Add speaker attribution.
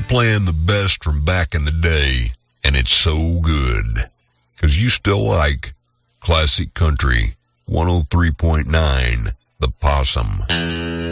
Speaker 1: playing the best from back in the day, and it's so good. 'Cause you still like classic country 103.9 The Possum.